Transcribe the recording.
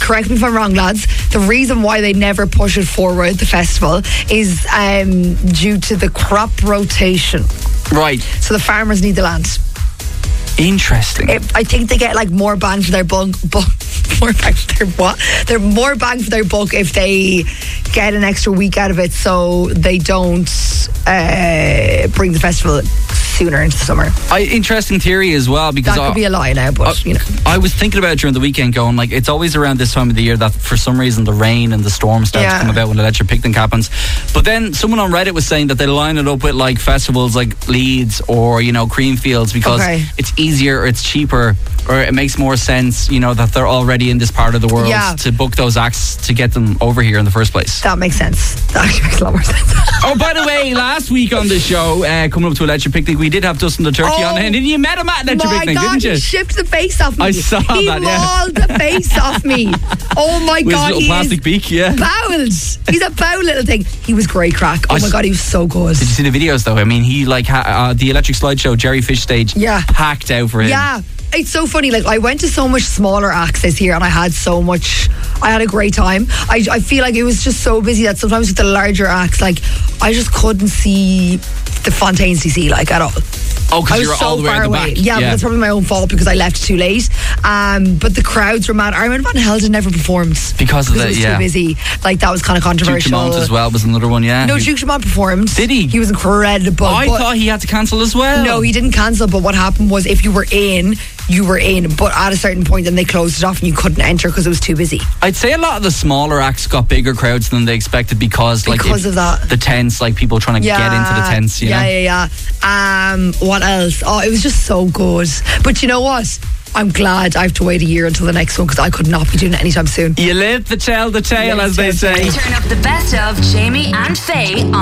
correct me if I'm wrong, lads, the reason why they never push it forward, the festival, is due to the crop rotation. Right. So the farmers need the land. Interesting. I think they get like more bang for their buck. More bang for their what? They're more bang for their buck if they get an extra week out of it, so they don't bring the festival sooner into the summer. Interesting theory as well, because that could be a lie now, but you know. I was thinking about it during the weekend, going like, it's always around this time of the year that for some reason the rain and the storm starts to come about when Electric Picnic happens. But then someone on Reddit was saying that they line it up with like festivals like Leeds or, you know, Creamfields, because it's easier or it's cheaper, or it makes more sense, you know, that they're already in this part of the world to book those acts to get them over here in the first place. That makes sense. That actually makes a lot more sense. Oh, by the way, last week on the show, coming up to Electric Picnic, we did have Dustin the Turkey on, and you met him at Electric Picnic, didn't you? He shipped the face off me. I saw that, He mauled the face off me. Oh my with God, his little plastic beak, bowled. He's a bow little thing. He was great crack. Oh my God, he was so good. Did you see the videos though? I mean, he like the Electric Slideshow, Jerry Fish stage, packed out for him. Yeah. It's so funny, like I went to so much smaller acts this year and I had a great time. I feel like it was just so busy that sometimes with the larger acts, like I just couldn't see the Fontaines DC like at all. Oh, because you were all the way at the back. Yeah, but that's probably my own fault because I left too late. But the crowds were mad. Armand Van Helden never performed because of it was too busy. Like that was kind of controversial. Duke Dumont as well was another one. No, Duke Dumont performed. Did he? He was incredible. I thought he had to cancel as well. No, he didn't cancel. But what happened was, if you were in, you were in. But at a certain point, then they closed it off and you couldn't enter because it was too busy. I'd say a lot of the smaller acts got bigger crowds than they expected because of that. The tents, like people trying to get into the tents. You know? Yeah. What else? Oh, it was just so good. But you know what? I'm glad I have to wait a year until the next one because I could not be doing it anytime soon. You live to tell the tale, as they say. Turn up the best of Jamie and Faye on